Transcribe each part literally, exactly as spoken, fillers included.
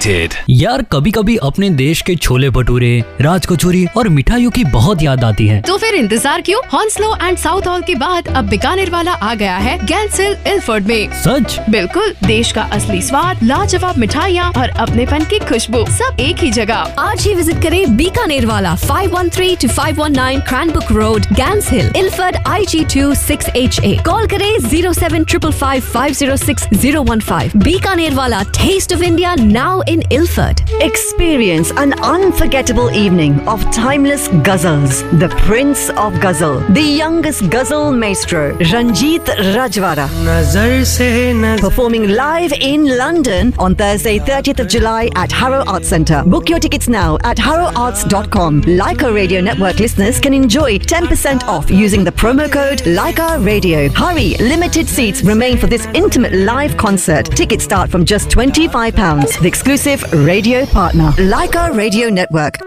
Limited. यार कभी कभी अपने देश के छोले भटूरे, राज कचौरी और मिठाइयों की बहुत याद आती है। तो फिर इंतजार क्यों? हॉन्सलो एंड साउथ हॉल के बाद अब बीकानेर वाला आ गया है गैंस हिल इल्फर्ड में। सच? बिल्कुल, देश का असली स्वाद, लाजवाब मिठाइयाँ और अपनेपन की खुशबू सब एक ही जगह। आज ही विजिट करें बीकानेर वाला five one three to five one nine क्रैनबुक road, gas hill, Ilford, I ji to six H A. Call करें zero seven triple five five zero six zero one five. Bikaner वाला, taste of India now in Ilford. Experience an unforgettable evening of timeless ghazals. The Prince of Ghazal, the youngest ghazal maestro, Ranjit Rajwara, performing live in London on Thursday, thirtieth of July at Harrow Arts Centre. Book your tickets now at harrow arts dot com. Leica Radio Network listeners can enjoy ten percent off using the promo code Leica Radio. Hurry, limited seats remain for this intimate live concert. Tickets start from just twenty-five pounds. The exclusive radio partner, Leica Radio Network.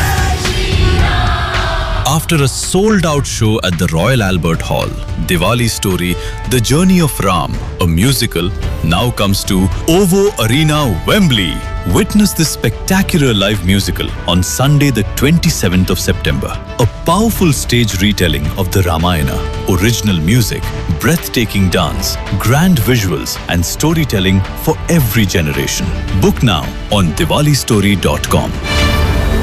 After a sold-out show at the Royal Albert Hall, Diwali Story, The Journey of Ram, a musical, now comes to OVO Arena, Wembley. Witness this spectacular live musical on Sunday the twenty-seventh of September. A powerful stage retelling of the Ramayana, original music, breathtaking dance, grand visuals and storytelling for every generation. Book now on diwali story dot com.